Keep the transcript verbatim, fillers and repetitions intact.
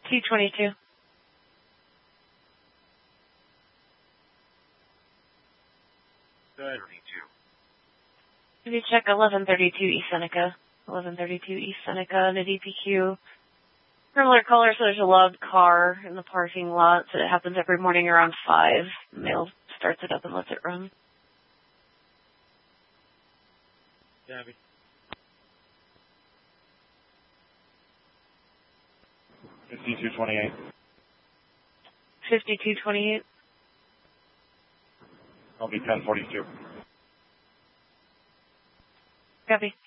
two twenty-two. Good. Can you check eleven thirty-two East Seneca? eleven thirty-two East Seneca, the D P Q. Similar color, so there's a loud car in the parking lot. So it happens every morning around five. The mail starts it up and lets it run. Gabby. fifty-two twenty-eight. fifty-two twenty-eight. I'll be ten forty-two. Copy.